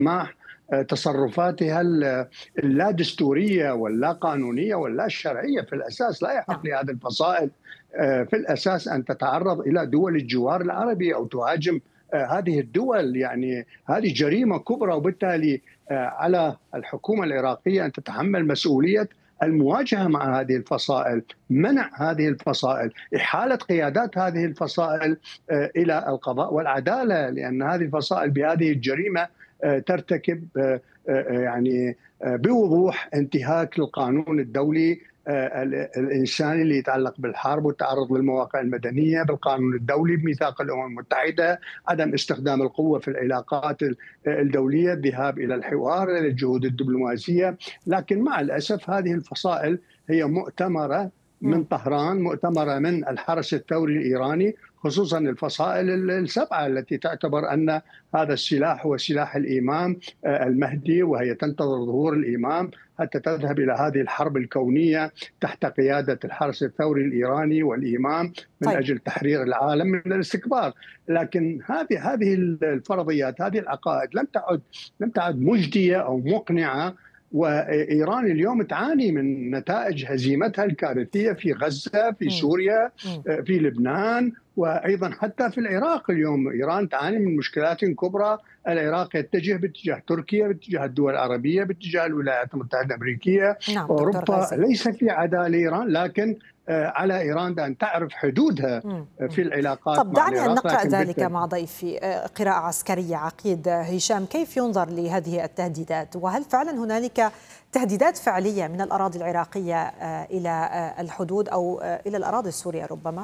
سماح تصرفاتها اللا دستورية واللا قانونية واللا شرعية. في الأساس لا يحق نعم. لهذه الفصائل في الأساس أن تتعرض إلى دول الجوار العربي أو تهاجم هذه الدول. يعني هذه جريمة كبرى، وبالتالي على الحكومة العراقية أن تتحمل مسؤولية المواجهة مع هذه الفصائل، منع هذه الفصائل، إحالة قيادات هذه الفصائل إلى القضاء والعدالة، لأن هذه الفصائل بهذه الجريمة ترتكب يعني بوضوح انتهاك للقانون الدولي الإنساني اللي يتعلق بالحرب والتعرض للمواقع المدنية، بالقانون الدولي، بميثاق الأمم المتحدة، عدم استخدام القوة في العلاقات الدولية، الذهاب إلى الحوار، إلى الجهود الدبلوماسية. لكن مع الأسف هذه الفصائل هي مؤتمرة من طهران، مؤتمرة من الحرس الثوري الإيراني، خصوصا الفصائل السبعة التي تعتبر أن هذا السلاح هو سلاح الإمام المهدي، وهي تنتظر ظهور الإمام حتى تذهب إلى هذه الحرب الكونية تحت قيادة الحرس الثوري الإيراني والإمام من طيب. أجل تحرير العالم من الاستكبار. لكن هذه الفرضيات، هذه العقائد لم تعد مجدية أو مقنعة. وإيران اليوم تعاني من نتائج هزيمتها الكارثية في غزة، في سوريا، في لبنان، وأيضا حتى في العراق. اليوم إيران تعاني من مشكلات كبرى. العراق يتجه باتجاه تركيا، باتجاه الدول العربية، باتجاه الولايات المتحدة الأمريكية. نعم دكتور أوروبا غازي. ليس في عداء لإيران، لكن على إيران أن تعرف حدودها في العلاقات طب مع دعني أن العراق. نقرأ ذلك مع ضيفي قراءة عسكرية. عقيد هشام، كيف ينظر لهذه التهديدات؟ وهل فعلا هنالك تهديدات فعلية من الأراضي العراقية إلى الحدود أو إلى الأراضي السورية ربما؟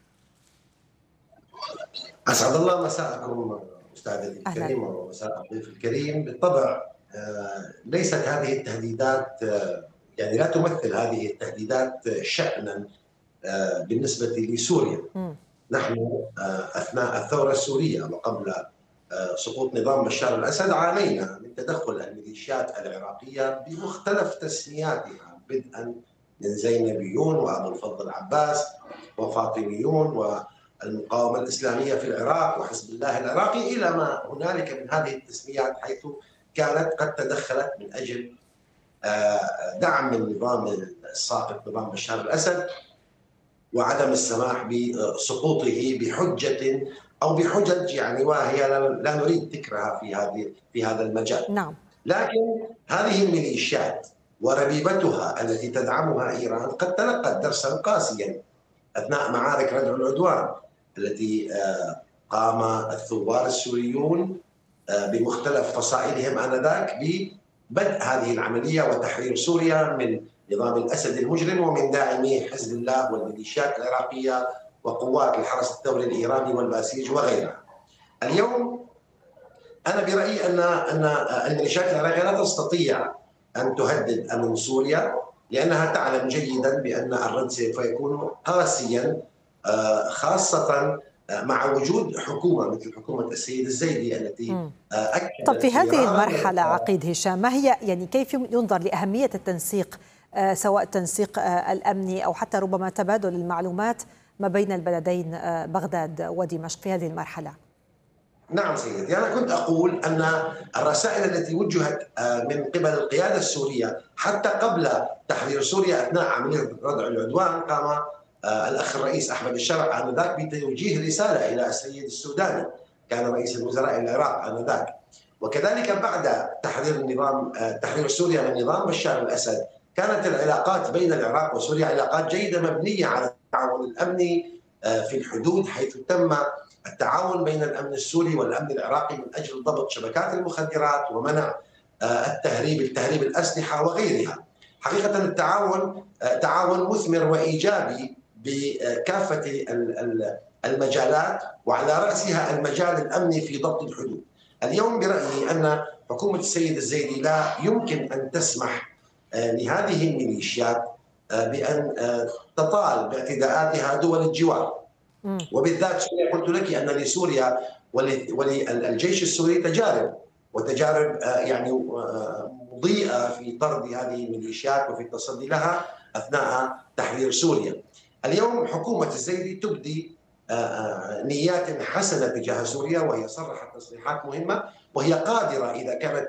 أسعد الله مساءكم أستاذتي الكريمة ومساء الضيف الكريم. بالطبع ليست هذه التهديدات يعني لا تمثل هذه التهديدات شأنا بالنسبة لسوريا. نحن أثناء الثورة السورية وقبل سقوط نظام بشار الأسد عانينا من تدخل الميليشيات العراقية بمختلف تسمياتها، بدءا من زينبيون وأبو الفضل العباس وفاطميون والمقاومة الإسلامية في العراق وحزب الله العراقي، إلى ما هنالك من هذه التسميات، حيث كانت قد تدخلت من أجل دعم النظام الساقط نظام بشار الأسد وعدم السماح بسقوطه بحجة أو بحجج يعني وهي لا نريد ذكرها في هذا المجال. نعم. لكن هذه الميليشيات وربيبتها التي تدعمها إيران قد تلقت درسا قاسيا أثناء معارك ردع العدوان التي قام الثوار السوريون بمختلف فصائلهم آنذاك ببدء هذه العملية وتحرير سوريا من نظام الأسد المجرم ومن داعمي حزب الله والميليشيات العراقية وقوات الحرس الثوري الإيراني والباسيج وغيرها. اليوم أنا برأيي أن الميليشيات العراقية لا تستطيع أن تهدد أمن سوريا، لأنها تعلم جيدا بأن الرد سوف يكون قاسيا، خاصة مع وجود حكومة مثل حكومة السيد الزيدي التي أكدت. طب في هذه المرحلة عقيد هشام، ما هي يعني كيف ينظر لأهمية التنسيق، سواء التنسيق الأمني أو حتى ربما تبادل المعلومات ما بين البلدين بغداد ودمشق في هذه المرحلة؟ نعم سيدي، أنا كنت أقول أن الرسائل التي وجهت من قبل القيادة السورية حتى قبل تحرير سوريا أثناء عملية ردع العدوان، قام الأخ الرئيس أحمد الشرع آنذاك بتوجيه رسالة إلى السيد السوداني، كان رئيس الوزراء العراق آنذاك. وكذلك بعد تحرير سوريا من نظام بشار الأسد، كانت العلاقات بين العراق وسوريا علاقات جيدة مبنية على التعاون الأمني في الحدود، حيث تم التعاون بين الأمن السوري والأمن العراقي من أجل ضبط شبكات المخدرات ومنع تهريب الأسلحة وغيرها. حقيقة التعاون تعاون مثمر وإيجابي بكافة المجالات، وعلى رأسها المجال الأمني في ضبط الحدود. اليوم برأيي أن حكومة السيد الزيدي لا يمكن أن تسمح لهذه الميليشيات بأن تطال باعتداءاتها دول الجوار، وبالذات سوريا. قلت لك أن لسوريا وللجيش السوري تجارب يعني مضيئة في طرد هذه الميليشيات وفي التصدي لها أثناء تحرير سوريا. اليوم حكومة الزيدي تبدي نيات حسنة تجاه سوريا، وهي صرحت تصريحات مهمة، وهي قادرة إذا كانت